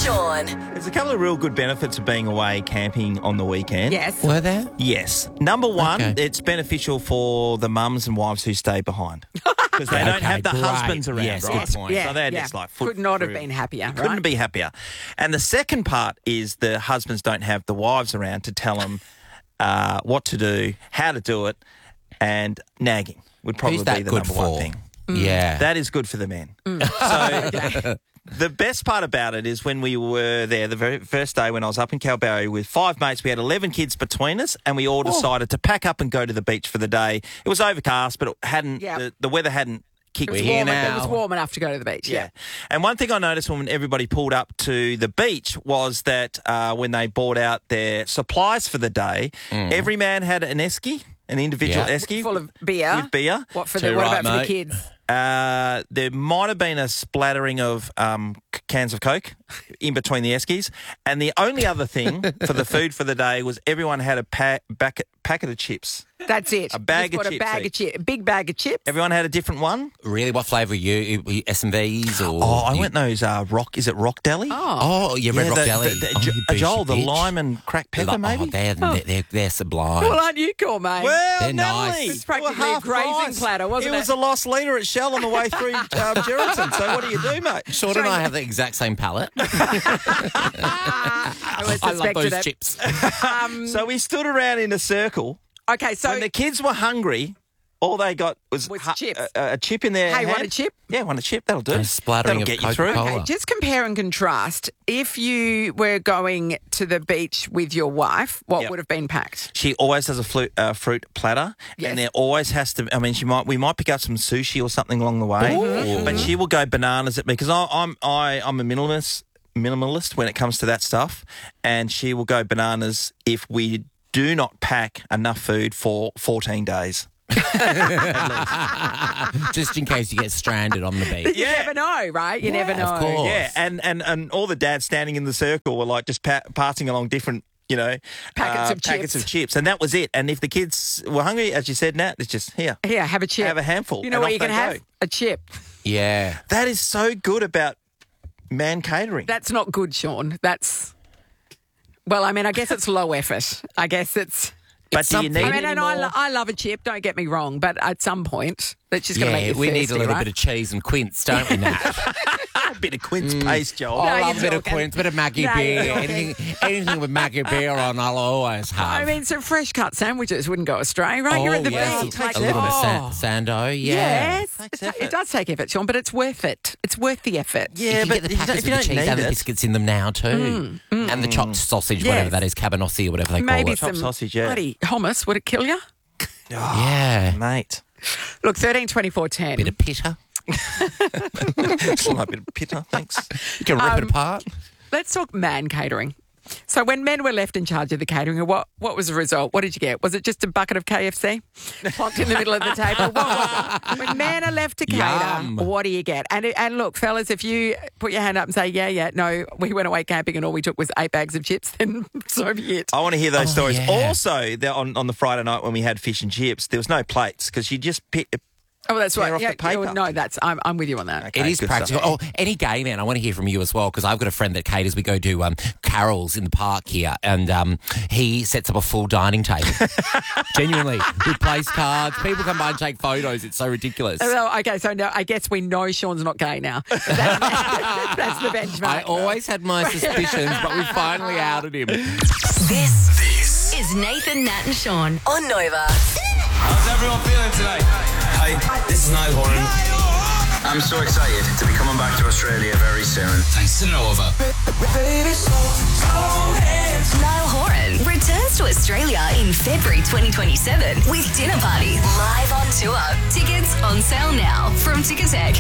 Sean. There's a couple of real good benefits of being away camping on the weekend. Yes. Were there? Yes. Number one, Okay. it's beneficial for the mums and wives who stay behind. Because they don't Okay, have the great. husbands around, Yes, right? good point. Yeah, So they're yeah. just like Could not have through. been happier, Couldn't right? be happier. And the second part is the husbands don't have the wives around to tell them what to do, how to do it, and nagging would probably Who's be that the good number one for? thing. Yeah. That is good for the men. So the best part about it is when we were there, the very first day when I was up in Kalbarri with 5 mates, we had 11 kids between us, and we all decided to pack up and go to the beach for the day. It was overcast, but it hadn't. Yeah. The weather hadn't kicked We're in. here It now. was warm enough to go to the beach. Yeah. And one thing I noticed when everybody pulled up to the beach was that when they bought out their supplies for the day, every man had an esky, an individual Yeah. esky. Full of beer. With beer. What for Too the? What right, about for the mate. kids? There might have been a splattering of cans of Coke in between the eskies. And the only other thing for the food for the day was everyone had a packet of chips. That's it. A bag Just of bought chips a bag each. of chips. A big bag of chips. Everyone had a different one. Really? What flavour were you? S&Vs or? Oh, I went those Rock. Is it Rock Deli? Oh, yeah, Red Rock Deli. Joel, the lime and cracked pepper, maybe? They're sublime. Well, aren't you cool, mate? Well, They're Natalie, nice. It's practically they were half a grazing price. platter, wasn't it? It was a lost leader at Shell on the way through Geraldton. So what do you do, mate? Sean and I have the exact same palate. I always I love suspected those it. chips. So we stood around in a circle. Okay, so When the kids were hungry, all they got was chips. a chip in their hand. want a chip? Yeah, want a chip. That'll do. And a splattering That'll of get you through. Coca-Cola. okay, just compare and contrast. If you were going to the beach with your wife, what Yep. would have been packed? She always has a fruit platter, Yes. and there always has to. I mean, we might pick up some sushi or something along the way, but she will go bananas at me because I'm a minimalist when it comes to that stuff, and she will go bananas if we do not pack enough food for 14 days. Just in case you get stranded on the beach. You never know, right? You never know. of course. Yeah, and all the dads standing in the circle were like just passing along different, Packets of of chips, and that was it. And if the kids were hungry, as you said, Nat, it's just here. Here, have a chip. Have a handful. You know and what off you can they have? go. A chip. Yeah. That is so good about man catering. That's not good, Sean. Well, I mean, I guess it's low effort. I guess it's... But do you need I mean, any and more? I love a chip, don't get me wrong, but at some point, that's just going to make you we thirsty, need a little right? bit of cheese and quince, don't we, Nat? a bit of quince paste, Joel. Oh, I you're love a bit of talking. quince, a bit of Maggie No, beer. you're talking. Anything with Maggie beer on, I'll always have. I mean, some fresh cut sandwiches wouldn't go astray, right? You're at the yes. beach. Takes a little bit effort. of sando, yeah. Yes, Takes it effort. does take effort, Sean, but it's worth it. It's worth the effort. Yeah, you but get the if you packets don't with the cheese need and the it- biscuits in them now too. And the chopped sausage, Yes. whatever that is, cabanossi or whatever they Maybe call it. some Chopped sausage, yeah. bloody hummus. Would it kill you? Yeah. Mate. Look, 13, 24, 10. Bit of pitta. Just like a bit of pitter, thanks. You can rip it apart. Let's talk man catering. So when men were left in charge of the catering, what was the result? What did you get? Was it just a bucket of KFC plonked in the middle of the table? What was it? When men are left to cater, Yum. what do you get? And look, fellas, if you put your hand up and say, yeah, no, we went away camping and all we took was 8 bags of chips, then so be it. I want to hear those stories. yeah. Also, on the Friday night when we had fish and chips, there was no plates because you just pick. Oh, that's tear right. off the paper. No, I'm with you on that. Okay, It is good practical. stuff. Oh, any gay man, I want to hear from you as well because I've got a friend that caters. We go do carols in the park here and he sets up a full dining table. Genuinely. With place cards. People come by and take photos. It's so ridiculous. Well, okay, so now I guess we know Sean's not gay now. That's the benchmark. I always had my suspicions, but we finally outed him. This is Nathan, Nat and Sean on Nova. How's everyone feeling tonight? Hi, this is Niall Horan. I'm so excited to be coming back to Australia very soon. Thanks to Nova. Niall Horan returns to Australia in February 2027 with Dinner Party live on tour. Tickets on sale now from Ticketek.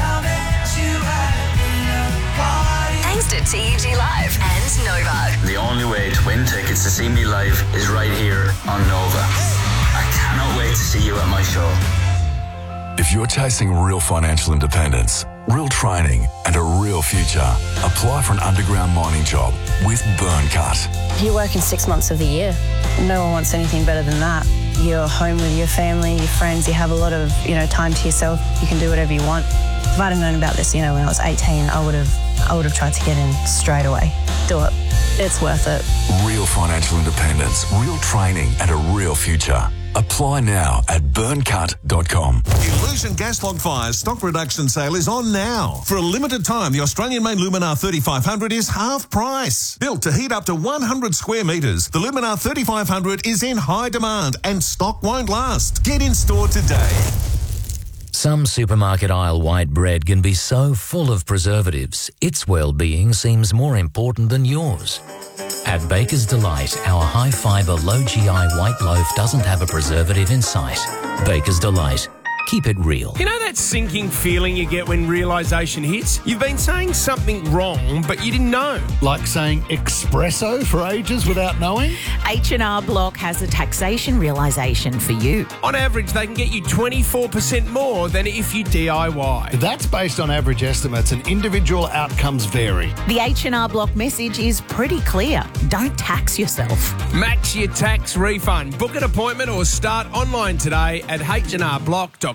Thanks to TEG Live and Nova. The only way to win tickets to see me live is right here on Nova. I cannot wait to see you at my show. If you're chasing real financial independence, real training, and a real future, apply for an underground mining job with Burncut. You're working 6 months of the year. No one wants anything better than that. You're home with your family, your friends, you have a lot of, time to yourself. You can do whatever you want. If I'd have known about this, when I was 18, I would have I would have tried to get in straight away. Do it. It's worth it. Real financial independence, real training, and a real future. Apply now at burncut.com. Illusion Gas Log Fire's stock reduction sale is on now. For a limited time, the Australian-made Luminar 3500 is half price. Built to heat up to 100 square metres, the Luminar 3500 is in high demand and stock won't last. Get in store today. Some supermarket aisle white bread can be so full of preservatives, its well-being seems more important than yours. At Baker's Delight, our high-fibre, low-GI white loaf doesn't have a preservative in sight. Baker's Delight. Keep it real. You know that sinking feeling you get when realisation hits? You've been saying something wrong, but you didn't know. Like saying espresso for ages without knowing? H&R Block has a taxation realisation for you. On average, they can get you 24% more than if you DIY. That's based on average estimates and individual outcomes vary. The H&R Block message is pretty clear. Don't tax yourself. Match your tax refund. Book an appointment or start online today at hnrblock.com.au.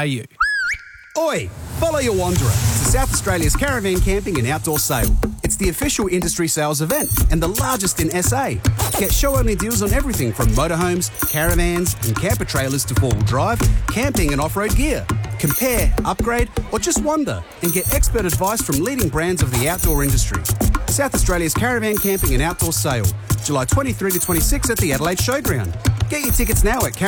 Oi, follow your wanderer to South Australia's Caravan Camping and Outdoor Sale. It's the official industry sales event and the largest in SA. Get show-only deals on everything from motorhomes, caravans and camper trailers to four-wheel drive, camping and off-road gear. Compare, upgrade or just wander and get expert advice from leading brands of the outdoor industry. South Australia's Caravan Camping and Outdoor Sale, July 23 to 26 at the Adelaide Showground. Get your tickets now at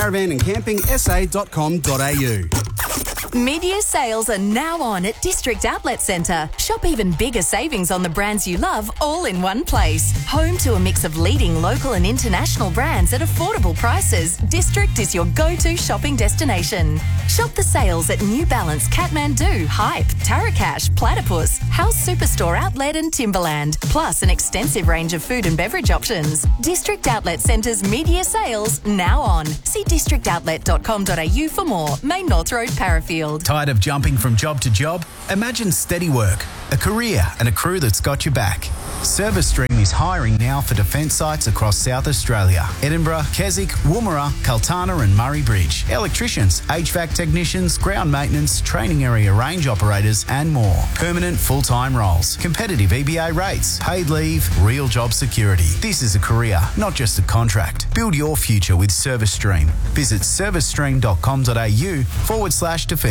caravanandcampingsa.com.au. Mid-year sales are now on at District Outlet Centre. Shop even bigger savings on the brands you love all in one place. Home to a mix of leading local and international brands at affordable prices, District is your go-to shopping destination. Shop the sales at New Balance, Kathmandu, Hype, Tarakash, Platypus, House Superstore Outlet and Timberland, plus an extensive range of food and beverage options. District Outlet Centre's mid-year sales now on. See districtoutlet.com.au for more. Main North Road, Parafield. Tired of jumping from job to job? Imagine steady work, a career and a crew that's got your back. ServiceStream is hiring now for defence sites across South Australia. Edinburgh, Keswick, Woomera, Kaltana and Murray Bridge. Electricians, HVAC technicians, ground maintenance, training area range operators and more. Permanent full-time roles. Competitive EBA rates. Paid leave. Real job security. This is a career, not just a contract. Build your future with ServiceStream. Visit servicestream.com.au/defence.